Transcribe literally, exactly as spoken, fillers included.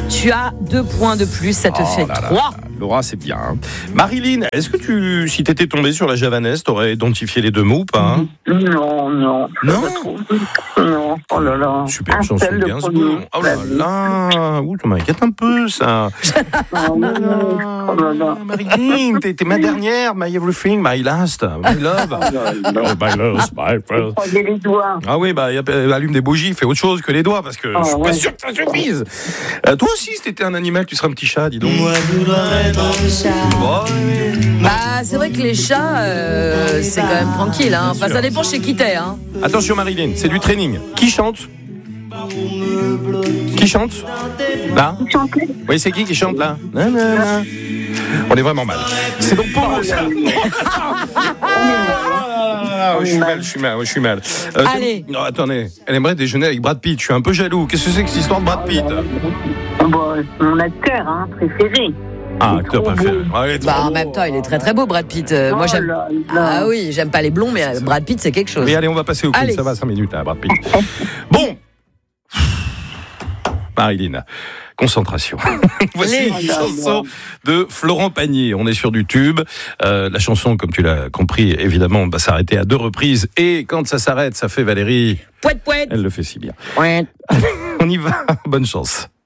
tu as deux points de plus, ça te Oh fait là là trois. là. Laura, c'est bien. Hein. Marilyn, est-ce que tu, si t'étais tombée sur la javanaise, t'aurais identifié les deux mots ou pas hein? Non, non. Non. Non, oh là là. Super Un chanson seul, de le Gainsbourg. premier. Oh là là, ouh, tu m'inquiètes un peu, ça. Oh là là, oh là là. Marilyn, t'es, t'es ma dernière, my everything, my last, my love. Oh là là. Oh, my love, my first. Croisez les doigts. Ah oui, bah, y a, allume des bougies, fais autre chose que les doigts, parce que Oh, je suis ouais. pas sûr que ça suffise. Euh, toi aussi, si t'étais un animal, tu serais un petit chat, dis donc. Oh, oui. Bah, c'est vrai que les chats, euh, c'est quand même tranquille. Hein. Enfin, ça dépend chez qui t'es. Hein. Attention Marilyn, c'est du training. Qui chante? Qui chante? Là? Oui, c'est qui qui chante là? Nanana. On est vraiment mal. C'est donc pour moi ça. Ah, oui, je suis mal, je suis mal, oui, je suis mal. Euh, Allez. Non, attendez, elle aimerait déjeuner avec Brad Pitt. Je suis un peu jaloux. Qu'est-ce que c'est que cette histoire de Brad Pitt? Bon, mon acteur hein, préféré. Ah, Il est acteur trop préféré. beau. Ah, il est Bah, trop en beau. même temps, il est très très beau, Brad Pitt. Euh, moi, Oh j'aime. là là. Ah oui, j'aime pas les blonds, mais euh, Brad Pitt, c'est quelque chose. Mais allez, on va passer au quiz. Allez. Ça va, cinq minutes là, Brad Pitt. Bon. Marilyn, concentration. Voici Les- une chanson de Florent Pagny. On est sur du tube. Euh, la chanson, comme tu l'as compris, évidemment, va s'arrêter à deux reprises. Et quand ça s'arrête, ça fait Valérie. Pouette, pouette. Elle le fait si bien. Ouais. On y va. Bonne chance.